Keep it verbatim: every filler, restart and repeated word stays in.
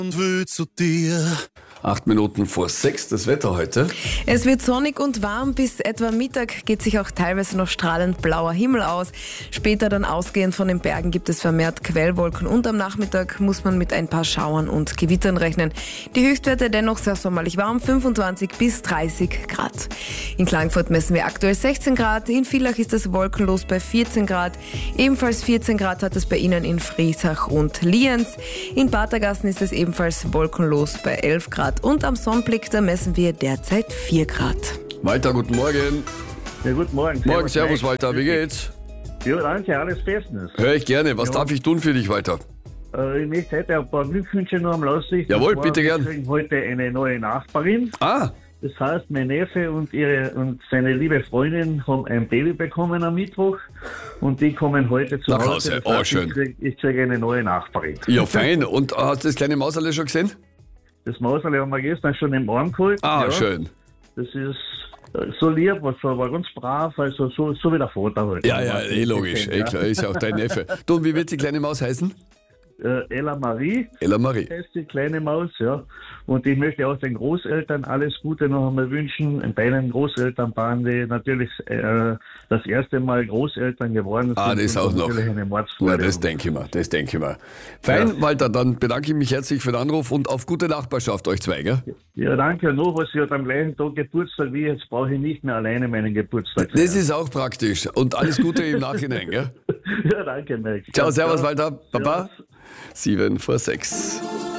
und will zu dir. Acht Minuten vor sechs, das Wetter heute. Es wird sonnig und warm, bis etwa Mittag geht sich auch teilweise noch strahlend blauer Himmel aus. Später dann ausgehend von den Bergen gibt es vermehrt Quellwolken und am Nachmittag muss man mit ein paar Schauern und Gewittern rechnen. Die Höchstwerte dennoch sehr sommerlich warm, fünfundzwanzig bis dreißig Grad. In Klagenfurt messen wir aktuell sechzehn Grad, in Villach ist es wolkenlos bei vierzehn Grad, ebenfalls vierzehn Grad hat es bei Ihnen in Friesach und Lienz. In Patergassen ist es ebenfalls wolkenlos bei elf Grad. Und am Sonnenblick, da messen wir derzeit vier Grad. Walter, guten Morgen. Ja, guten Morgen. Morgen, servus Walter, wie geht's? Ja, danke, alles bestens. Hör ich gerne. Was Ja. darf ich tun für dich, Walter? Äh, ich möchte heute ein paar Glückwünsche noch am Laussicht. Jawohl, Und zwar, bitte gern. Wir kriegen heute eine neue Nachbarin. Ah, Das heißt, mein Neffe und, ihre, und seine liebe Freundin haben ein Baby bekommen am Mittwoch und die kommen heute zu Nach Hause. Hause. Das Oh, heißt, schön. Ich kriege ich krieg eine neue Nachbarin. ja fein. Und hast du das kleine Mauserle schon gesehen? Das Mauserle haben wir gestern schon im Arm geholt. Ah, ja. schön. Das ist äh, so lieb, was so, war ganz brav, also so, so wie der Vater halt. Ja, ja, eh logisch. Eh klar, ist ja auch dein Neffe. Du, und wie wird die kleine Maus heißen? Äh, Ella Marie. Ella Marie. heißt die kleine Maus, ja. Und ich möchte auch den Großeltern alles Gute noch einmal wünschen. In beiden Großelternpaaren, die natürlich äh, das erste Mal Großeltern geworden sind. Ah, das und auch noch. natürlich eine Ja, Mordsfreude. das denke ich mir, das denke ich mir. Fein, Walter, dann bedanke ich mich herzlich für den Anruf und auf gute Nachbarschaft euch zwei, gell? Ja, danke. Nur was ich hat am gleichen Tag Geburtstag wie jetzt brauche ich nicht mehr alleine meinen Geburtstag. Das ist auch praktisch. Und alles Gute im Nachhinein, gell? Ja, danke, Mike. Ciao, servus, Walter. Baba. Servus. Sieben vor sechs.